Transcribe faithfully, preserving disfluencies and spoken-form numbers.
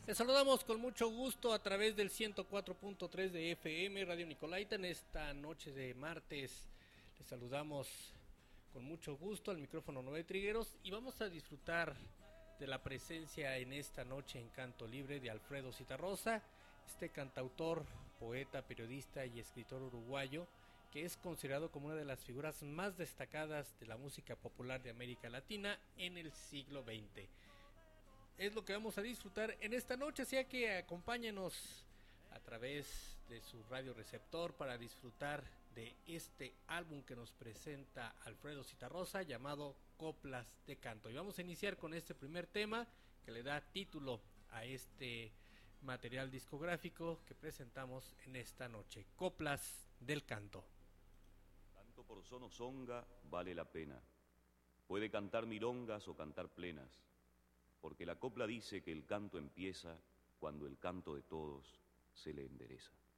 Les saludamos con mucho gusto a través del ciento cuatro punto tres de F M, Radio Nicolaita, en esta noche de martes. Les saludamos con mucho gusto al micrófono Noé Trigueros y vamos a disfrutar de la presencia en esta noche en Canto Libre de Alfredo Zitarrosa, este cantautor, poeta, periodista y escritor uruguayo que es considerado como una de las figuras más destacadas de la música popular de América Latina en el siglo veinte. Es lo que vamos a disfrutar en esta noche, así que acompáñenos a través de su radio receptor para disfrutar de este álbum que nos presenta Alfredo Zitarrosa llamado Coplas de Canto. Y vamos a iniciar con este primer tema que le da título a este material discográfico que presentamos en esta noche, Coplas del Canto. Canto por son o songa vale la pena. Puede cantar milongas o cantar plenas, porque la copla dice que el canto empieza cuando el canto de todos se le endereza.